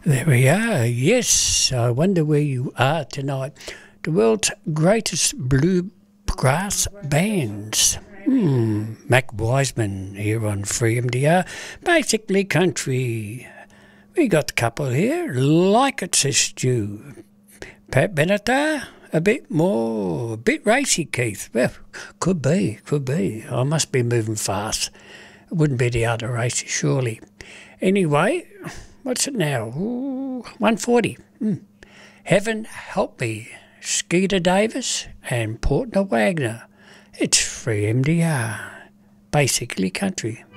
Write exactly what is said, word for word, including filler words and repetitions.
There we are. Yes, I wonder where you are tonight. The world's greatest bluegrass bands. Hmm. Mac Wiseman here on Free M D R. Basically country. We got a couple here. Like It, says Stu. Pat Benatar, a bit more, a bit racy, Keith. Well, could be, could be. I must be moving fast. It wouldn't be the other racy, surely. Anyway, what's it now? Ooh, one forty. Hmm. Heaven Help Me, Skeeter Davis and Portner Wagner. It's Free M D R, basically country.